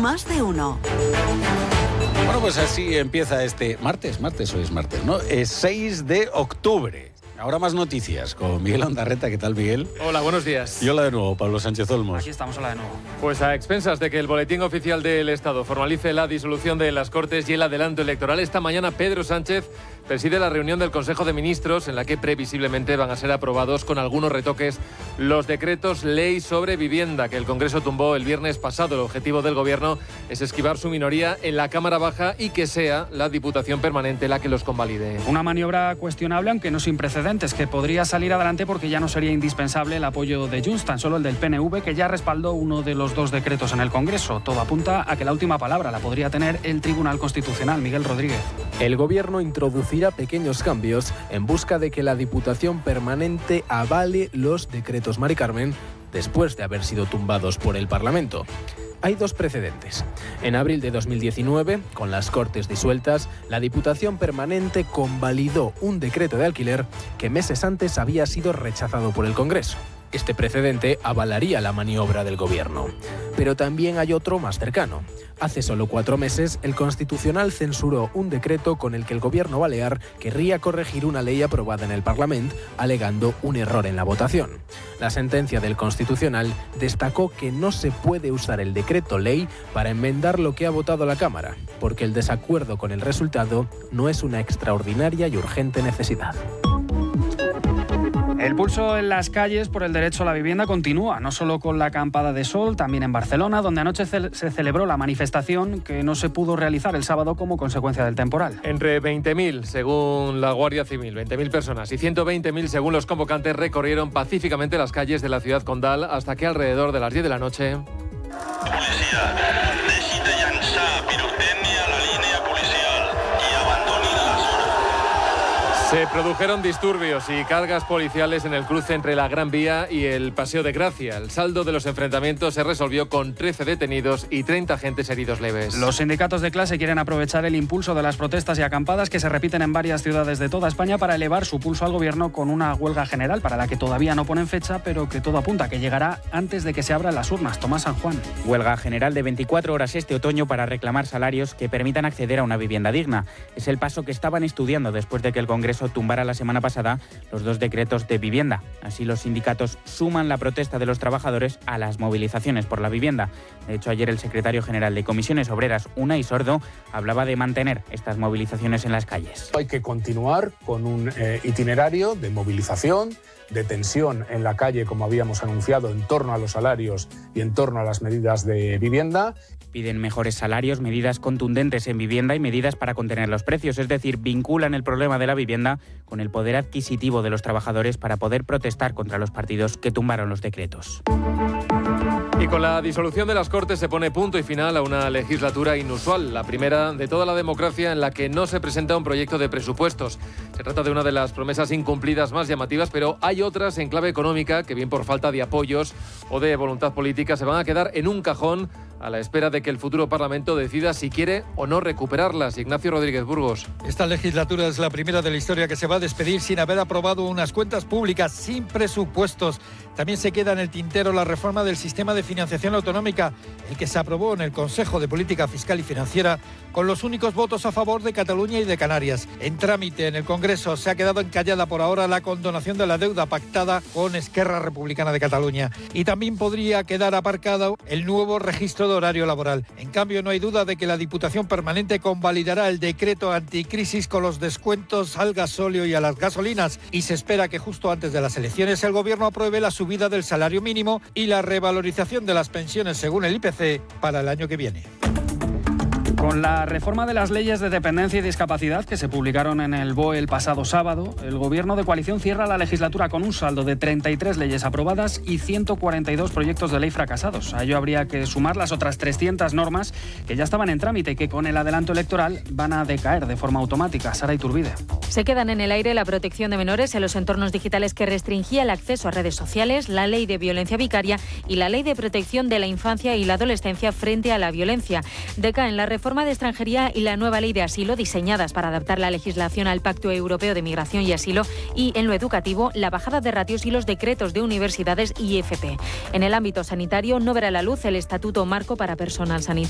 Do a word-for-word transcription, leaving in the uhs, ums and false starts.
Más de uno. Bueno, pues así empieza este martes, martes hoy es martes, ¿no? Es seis de octubre. Ahora más noticias con Miguel Ondarreta. ¿Qué tal, Miguel? Hola, buenos días. Y hola de nuevo, Pablo Sánchez Olmos. Aquí estamos, hola de nuevo. Pues a expensas de que el Boletín Oficial del Estado formalice la disolución de las Cortes y el adelanto electoral, esta mañana Pedro Sánchez preside la reunión del Consejo de Ministros en la que previsiblemente van a ser aprobados con algunos retoques los decretos ley sobre vivienda que el Congreso tumbó el viernes pasado. El objetivo del Gobierno es esquivar su minoría en la Cámara Baja y que sea la Diputación Permanente la que los convalide. Una maniobra cuestionable, aunque no sin precedentes, que podría salir adelante porque ya no sería indispensable el apoyo de Junts, tan solo el del P N V, que ya respaldó uno de los dos decretos en el Congreso. Todo apunta a que la última palabra la podría tener el Tribunal Constitucional. Miguel Rodríguez. El Gobierno introducirá pequeños cambios en busca de que la Diputación Permanente avale los decretos Mari Carmen después de haber sido tumbados por el Parlamento. Hay dos precedentes. En abril de dos mil diecinueve, con las Cortes disueltas, la Diputación Permanente convalidó un decreto de alquiler que meses antes había sido rechazado por el Congreso. Este precedente avalaría la maniobra del Gobierno. Pero también hay otro más cercano. Hace solo cuatro meses, el Constitucional censuró un decreto con el que el Gobierno balear querría corregir una ley aprobada en el Parlamento, alegando un error en la votación. La sentencia del Constitucional destacó que no se puede usar el decreto ley para enmendar lo que ha votado la Cámara, porque el desacuerdo con el resultado no es una extraordinaria y urgente necesidad. El pulso en las calles por el derecho a la vivienda continúa, no solo con la acampada de sol, también en Barcelona, donde anoche se celebró la manifestación que no se pudo realizar el sábado como consecuencia del temporal. Entre veinte mil, según la Guardia Civil, veinte mil personas y ciento veinte mil, según los convocantes, recorrieron pacíficamente las calles de la ciudad condal hasta que alrededor de las diez de la noche... Policía, decide llançar pirotecnia a la línea policial y abandonin la zona. Se produjeron disturbios y cargas policiales en el cruce entre la Gran Vía y el Paseo de Gracia. El saldo de los enfrentamientos se resolvió con trece detenidos y treinta agentes heridos leves. Los sindicatos de clase quieren aprovechar el impulso de las protestas y acampadas que se repiten en varias ciudades de toda España para elevar su pulso al Gobierno con una huelga general para la que todavía no ponen fecha, pero que todo apunta que llegará antes de que se abran las urnas. Tomás San Juan. Huelga general de veinticuatro horas este otoño para reclamar salarios que permitan acceder a una vivienda digna. Es el paso que estaban estudiando después de que el Congreso tumbara la semana pasada los dos decretos de vivienda. Así, los sindicatos suman la protesta de los trabajadores a las movilizaciones por la vivienda. De hecho, ayer el secretario general de Comisiones Obreras, Unai Sordo, hablaba de mantener estas movilizaciones en las calles. Hay que continuar con un eh, itinerario de movilización, de tensión en la calle, como habíamos anunciado, en torno a los salarios y en torno a las medidas de vivienda. Piden mejores salarios, medidas contundentes en vivienda y medidas para contener los precios, es decir, vinculan el problema de la vivienda con el poder adquisitivo de los trabajadores para poder protestar contra los partidos que tumbaron los decretos. Y con la disolución de las Cortes se pone punto y final a una legislatura inusual, la primera de toda la democracia en la que no se presenta un proyecto de presupuestos. Se trata de una de las promesas incumplidas más llamativas, pero hay otras en clave económica que, bien por falta de apoyos o de voluntad política, se van a quedar en un cajón a la espera de que el futuro Parlamento decida si quiere o no recuperarlas. Ignacio Rodríguez Burgos. Esta legislatura es la primera de la historia que se va a despedir sin haber aprobado unas cuentas públicas, sin presupuestos. También se queda en el tintero la reforma del sistema de financiación autonómica, el que se aprobó en el Consejo de Política Fiscal y Financiera con los únicos votos a favor de Cataluña y de Canarias. En trámite en el Congreso se ha quedado encallada por ahora la condonación de la deuda pactada con Esquerra Republicana de Cataluña. Y también podría quedar aparcado el nuevo registro de horario laboral. En cambio, no hay duda de que la Diputación Permanente convalidará el decreto anticrisis con los descuentos al gasóleo y a las gasolinas, y se espera que justo antes de las elecciones el Gobierno apruebe la subida del salario mínimo y la revalorización de las pensiones según el I P C para el año que viene. Con la reforma de las leyes de dependencia y discapacidad que se publicaron en el B O E el pasado sábado, el Gobierno de coalición cierra la legislatura con un saldo de treinta y tres leyes aprobadas y ciento cuarenta y dos proyectos de ley fracasados. A ello habría que sumar las otras trescientas normas que ya estaban en trámite y que con el adelanto electoral van a decaer de forma automática. Sara Iturbide. Se quedan en el aire la protección de menores en los entornos digitales que restringía el acceso a redes sociales, la ley de violencia vicaria y la ley de protección de la infancia y la adolescencia frente a la violencia. Decaen la reforma de extranjería y la nueva ley de asilo, diseñadas para adaptar la legislación al Pacto Europeo de Migración y Asilo, y en lo educativo, la bajada de ratios y los decretos de universidades y F P. En el ámbito sanitario no verá la luz el Estatuto Marco para Personal Sanitario.